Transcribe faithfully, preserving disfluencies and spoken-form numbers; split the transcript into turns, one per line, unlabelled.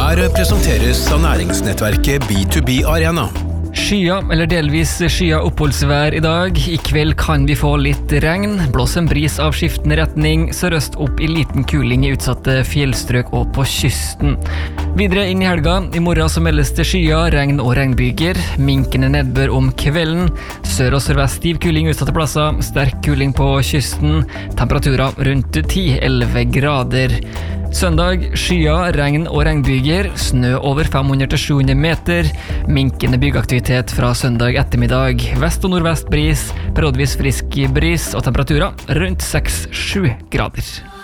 Her presenteres av næringsnettverket B to B Arena.
Skya, eller delvis skya oppholdsvær i dag. I kveld kan vi få litt regn. Blås en bris av skiftende retning, sørøst opp i liten kuling i utsatte fjellstrøk og på kysten. Videre inn i helga. I morgen så meldes det skya, regn og regnbyger. Minkende nedbør om kvelden. Sør og sørvest stiv kuling utsatte plasser. Sterk kuling på kysten. Temperaturer rundt ti til elleve grader. Søndag, skya, regn og regnbyger. Snø over fem hundre til sju hundre meter. Minkende bygeaktivitet fra søndag ettermiddag. Vest og nordvest bris, periodvis frisk bris og temperaturer rundt seks til sju grader.